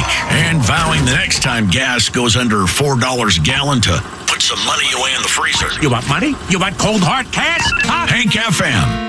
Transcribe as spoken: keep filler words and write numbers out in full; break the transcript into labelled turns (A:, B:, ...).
A: and vowing the next time gas goes under four dollars a gallon to put some money away in the freezer.
B: You want money? You want cold hard cash? Huh?
A: Hank F M.